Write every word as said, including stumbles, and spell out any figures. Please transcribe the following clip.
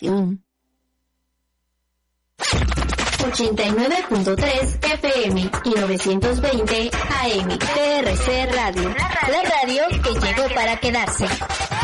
información. ochenta y nueve punto tres F M y novecientos veinte A M. T R C Radio. La radio que llegó para quedarse.